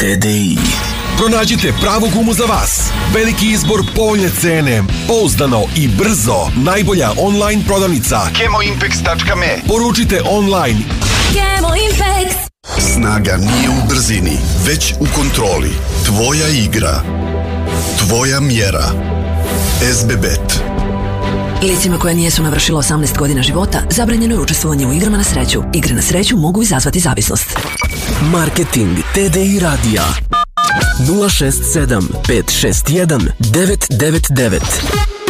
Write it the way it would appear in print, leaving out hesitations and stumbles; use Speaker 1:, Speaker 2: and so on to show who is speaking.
Speaker 1: TDI. Pronađite pravu gumu za vas. Veliki izbor, povoljne cene, pouzdano i brzo. Najbolja online prodavnica chemoimpex.me. Poručite online.
Speaker 2: Chemo Impex.
Speaker 3: Snaga nije u brzini, već u kontroli. Tvoja igra. Tvoja mjera. SBBet.
Speaker 4: Licima koja nijesu navršila 18 godina života zabranjeno je učestvovanje u igrama na sreću. Igre na sreću mogu izazvati zavisnost.
Speaker 1: Marketing TDI radija 067 561 999.